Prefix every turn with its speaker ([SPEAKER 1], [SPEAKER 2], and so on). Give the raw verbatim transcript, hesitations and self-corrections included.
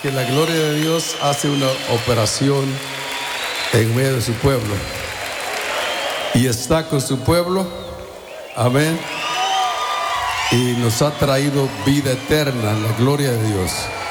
[SPEAKER 1] que la gloria de Dios hace una operación en medio de su pueblo y está con su pueblo, amén, y nos ha traído vida eterna, la gloria de Dios.